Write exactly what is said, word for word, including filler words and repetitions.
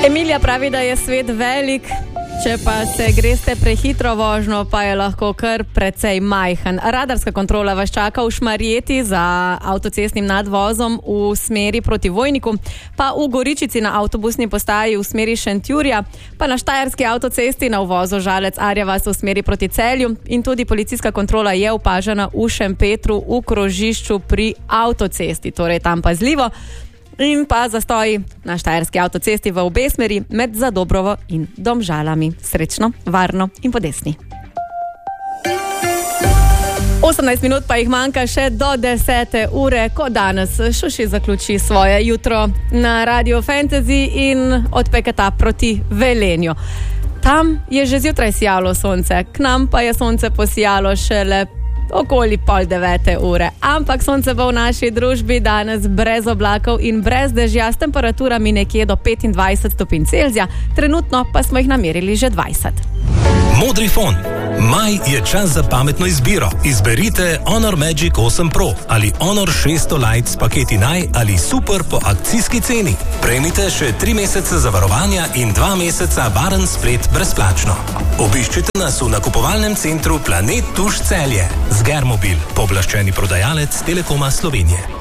Emilija pravi, da je svet velik, če pa se greste prehitro vožnjo, pa je lahko kar precej majhen. Radarska kontrola vas čaka v Šmarjeti za avtocestnim nadvozom v smeri proti Vojniku, pa v Goričici na avtobusni postaji v smeri Šentjurja, pa na Štajerski avtocesti na uvozu Žalec-Arja vas v smeri proti Celju in tudi policijska kontrola je opažena v Šempetru v krožišču pri avtocesti, torej tam pazljivo. In pa zastoji na Štajerski avtocesti v obe smeri med Zadobrovo in Domžalami. Srečno, varno in po desni. osemnajst minut pa jih manjka še do desete ure, ko danes Šuši zaključi svoje jutro na Radio Fantasy in odpekata proti Velenju. Tam je že zjutraj sijalo sonce, k nam pa je sonce posijalo šele okoli pol devete ure. Ampak sonce bo v naši družbi danes brez oblakov in brez dežja s temperaturami nekje do petindvajset stopinj Celzija, trenutno pa smo jih namerili že dvajset. Modrifon. Maj je čas za pametno izbiro. Izberite Honor Magic osem Pro ali Honor šeststo Lite s paketi naj ali super po akcijski ceni. Prejmite še tri mesece zavarovanja in dva meseca varen splet brezplačno. Obiščite nas v nakupovalnem centru Planet Tuš Celje. Zgermobil, pooblaščeni prodajalec Telekoma Slovenije.